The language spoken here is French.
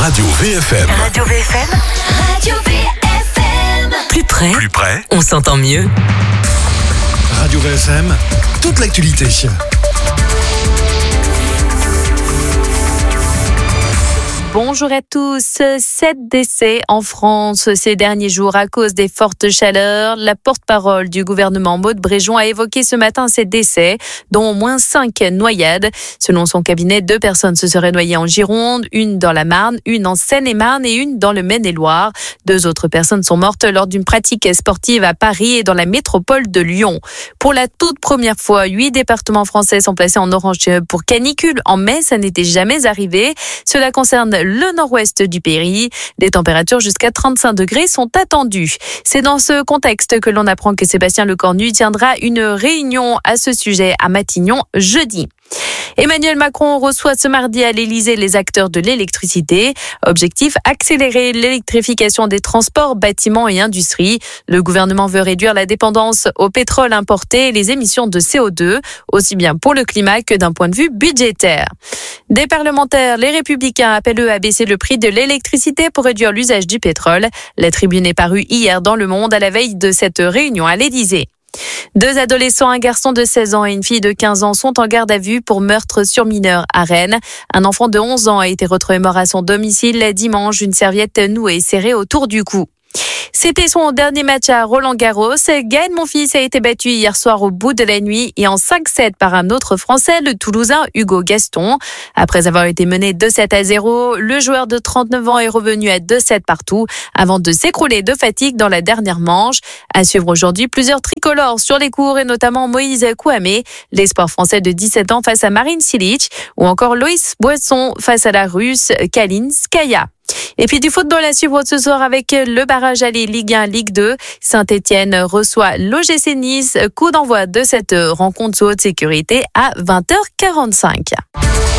Radio VFM. Radio VFM. Radio VFM. Plus près, on s'entend mieux. Radio VFM, toute l'actualité. Bonjour à tous. 7 décès en France ces derniers jours à cause des fortes chaleurs. La porte-parole du gouvernement, Maude Bréjon, a évoqué ce matin ces décès, dont au moins 5 noyades. Selon son cabinet, 2 personnes se seraient noyées en Gironde, une dans la Marne, une en Seine-et-Marne et une dans le Maine-et-Loire. 2 autres personnes sont mortes lors d'une pratique sportive à Paris et dans la métropole de Lyon. Pour la toute première fois, 8 départements français sont placés en orange pour canicule. En mai, ça n'était jamais arrivé. Cela concerne le nord-ouest du pays. Des températures jusqu'à 35 degrés sont attendues. C'est dans ce contexte que l'on apprend que Sébastien Lecornu tiendra une réunion à ce sujet à Matignon jeudi. Emmanuel Macron reçoit ce mardi à l'Élysée les acteurs de l'électricité. Objectif, accélérer l'électrification des transports, bâtiments et industries. Le gouvernement veut réduire la dépendance au pétrole importé et les émissions de CO2, aussi bien pour le climat que d'un point de vue budgétaire. Des parlementaires, les Républicains appellent eux à baisser le prix de l'électricité pour réduire l'usage du pétrole. La tribune est parue hier dans Le Monde à la veille de cette réunion à l'Élysée. 2 adolescents, un garçon de 16 ans et une fille de 15 ans sont en garde à vue pour meurtre sur mineur à Rennes. Un enfant de 11 ans a été retrouvé mort à son domicile dimanche, une serviette nouée serrée autour du cou. C'était son dernier match à Roland-Garros. Gaël Monfils a été battu hier soir au bout de la nuit et en 5-7 par un autre Français, le Toulousain Hugo Gaston. Après avoir été mené 2-7-0, le joueur de 39 ans est revenu à 2-7 partout avant de s'écrouler de fatigue dans la dernière manche. À suivre aujourd'hui, plusieurs tricolores sur les cours et notamment Moïse Kouamé, l'espoir français de 17 ans face à Marin Cilic ou encore Loïs Boisson face à la Russe Kalin Skaya. Et puis du football à suivre ce soir avec le barrage aller Ligue 1, Ligue 2. Saint-Etienne reçoit l'OGC Nice. Coup d'envoi de cette rencontre sous haute sécurité à 20h45.